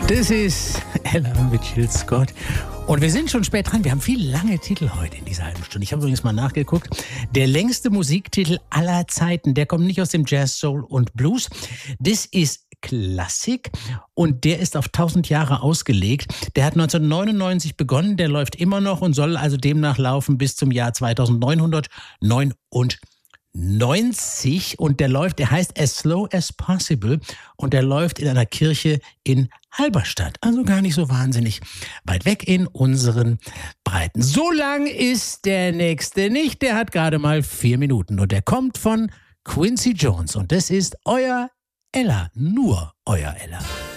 Das ist Ella mit Jill Scott. Und wir sind schon spät dran. Wir haben viele lange Titel heute in dieser halben Stunde. Ich habe übrigens mal nachgeguckt. Der längste Musiktitel aller Zeiten, der kommt nicht aus dem Jazz, Soul und Blues. Das ist Klassik und der ist auf 1000 Jahre ausgelegt. Der hat 1999 begonnen, der läuft immer noch und soll also demnach laufen bis zum Jahr 2990 und der heißt As Slow as Possible und der läuft in einer Kirche in Halberstadt, also gar nicht so wahnsinnig weit weg in unseren Breiten. So lang ist der nächste nicht, der hat gerade mal 4 Minuten und der kommt von Quincy Jones und das ist euer Ella, nur euer Ella.